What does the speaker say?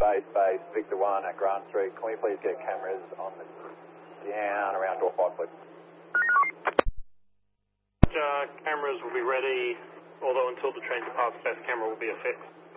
base, Victor 1 at Grant Street. Can we please get cameras on the down around door 5, please? Cameras will be ready, although until the train departs, best camera will be affixed.